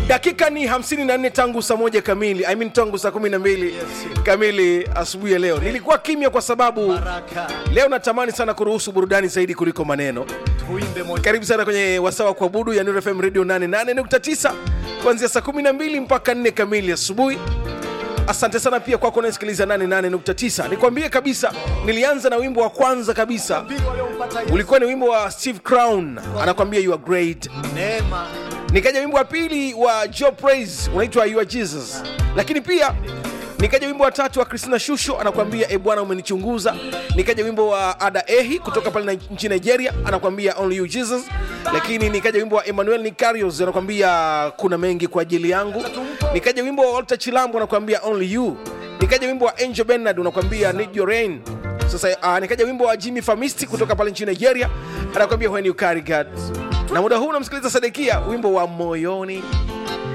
Dakika ni 54 tangu saa 1 kamili. Tangu saa 12 kamili asubuhi ya leo. Nilikuwa kimya kwa sababu leo natamani sana kuruhusu burudani zaidi kuliko maneno. Karibu sana kwenye wasawa kwa budu ya Nuru FM Radio 88.9 kuanzia saa 12 mpaka 4 kamili asubuhi. Asante sana pia kwako unasikiliza 88.9. Nikwambie kabisa, nilianza na wimbo wa kwanza kabisa. Ulikuwa ni wimbo wa Steve Crown, anakuambia you are great. Nikaja wimbo wa pili wa Joe Praise, unaitwa You Are Jesus. Lakini pia nikaja wimbo wa tatu wa Christina Shusho, anakuambia e Bwana umenichunguza. Nikaja wimbo wa Ada Ehi kutoka pale nchini Nigeria, anakuambia Only You Jesus. Lakini nikaja wimbo wa Emmanuel Nikarios, anakuambia kuna mengi kwa ajili yangu. Nikaja wimbo wa Walter Chilambo, anakuambia Only You. Nikaja wimbo wa Angel Bernard, anakuambia Need Your Rain. Sasa nikaja wimbo wa Jimmy Famisti kutoka pale nchini Nigeria, anakuambia When You Carry God. Na muda huu namsikiliza Sadekia, wimbo wa Moyoni